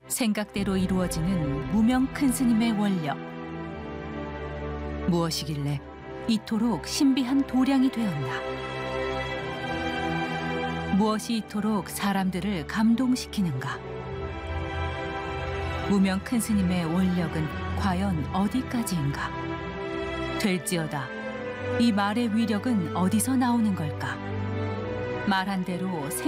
생각대로 이루어지는 무명 큰 스님의 원력. 무엇이길래 이토록 신비한 도량이 되었나? 무엇이 이토록 사람들을 감동시키는가? 무명 큰 스님의 원력은 과연 어디까지인가? 될지어다. 이 말의 위력은 어디서 나오는 걸까? 말한 대로